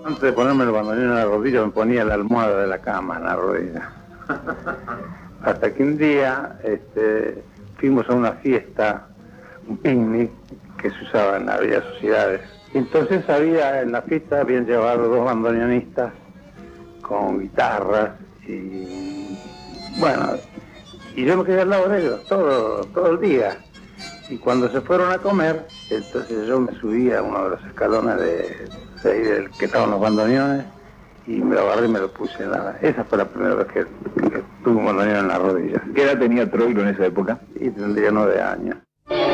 Antes de ponerme el bandoneón en la rodilla, me ponía la almohada de la cama en la rodilla. Hasta que un día fuimos a una fiesta, un picnic que se usaba en aquellas sociedades. Entonces en la fiesta habían llevado dos bandoneonistas con guitarras y bueno, y yo me quedé al lado de ellos todo el día. Y cuando se fueron a comer, entonces yo me subí a uno de los escalones de ahí del que estaban los bandoneones y me lo agarré y me lo puse en la... Esa fue la primera vez que tuve un bandoneón en la rodilla. ¿Qué edad tenía Troilo en esa época? Y tendría 9 años.